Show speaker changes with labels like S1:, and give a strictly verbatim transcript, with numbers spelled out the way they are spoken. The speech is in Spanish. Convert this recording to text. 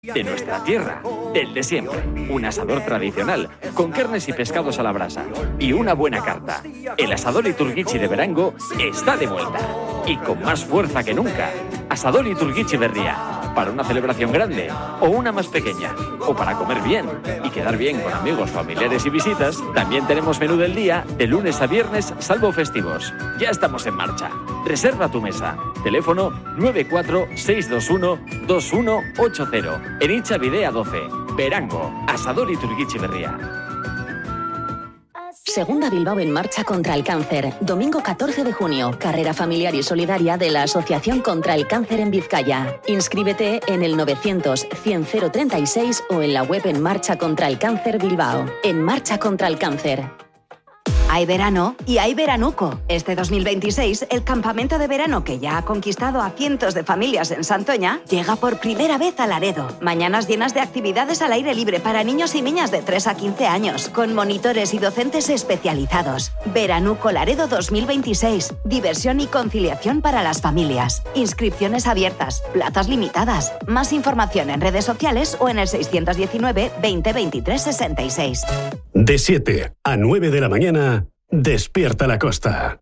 S1: De nuestra tierra, del de siempre. Un asador tradicional, con carnes y pescados a la brasa. Y una buena carta. El asador Iturguichi de Berango está de vuelta. Y con más fuerza que nunca. Asador Iturguichi Berria. Para una celebración grande o una más pequeña. O para comer bien y quedar bien con amigos, familiares y visitas, también tenemos menú del día de lunes a viernes, salvo festivos. Ya estamos en marcha. Reserva tu mesa. Teléfono nueve cuatro seis dos uno dos uno ocho cero. En Itxabidea doce. Berango. Asador Iturguichi Berria.
S2: Segunda Bilbao en marcha contra el cáncer. Domingo catorce de junio. Carrera familiar y solidaria de la Asociación contra el Cáncer en Vizcaya. Inscríbete en el novecientos cien cero treinta y seis o en la web En Marcha contra el Cáncer Bilbao. En Marcha contra el Cáncer.
S3: Hay verano y hay veranuco. Este dos mil veintiséis, el campamento de verano que ya ha conquistado a cientos de familias en Santoña llega por primera vez a Laredo. Mañanas llenas de actividades al aire libre para niños y niñas de tres a quince años, con monitores y docentes especializados. Veranuco Laredo dos mil veintiséis. Diversión y conciliación para las familias. Inscripciones abiertas, plazas limitadas. Más información en redes sociales o en el seiscientos diecinueve veinte veintitrés sesenta y seis.
S4: De siete a nueve de la mañana, Despierta la Costa.